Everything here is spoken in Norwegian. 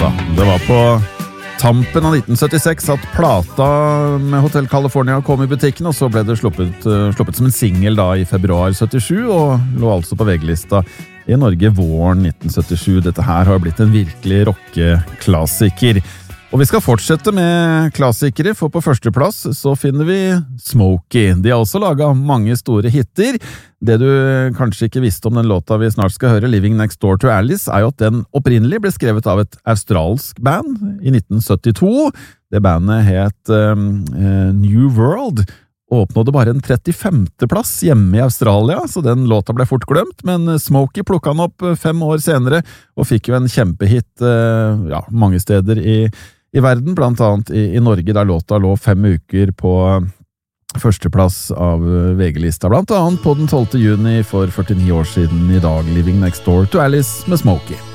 Det var på tampen av 1976 at plata med Hotel California kom i butikken, og så ble det sluppet som en single da i februar 77, og lå altså på VG-lista i Norge våren 1977. Dette her har blitt en virkelig rockeklassiker. Og vi skal fortsette med klassikere, for på førsteplass så finner vi Smokey. De har også laget mange store hitter. Det du kanskje ikke visste om den låta vi snart skal høre, Living Next Door to Alice, er jo at den opprinnelig ble skrevet av et australsk band i 1972. Det bandet het New World, og oppnådde bare en 35. plass hjemme i Australia, så den låta ble fort glemt, men Smokey plukket den opp 5 år senere, og fikk jo en kjempehit mange steder i verden, blant annet i Norge, der låta lå 5 uker på førsteplass av VG-lista, blant annet på den 12. juni for 49 år siden i dag, Living Next Door to Alice med Smokey.